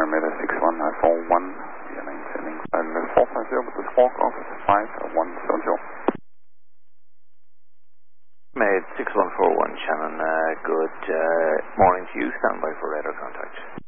Amerimeter 61941, via maintaining flight 450 with the squawk office 5170. Made 6141, Shannon. Good morning to you. Stand by for radar contact.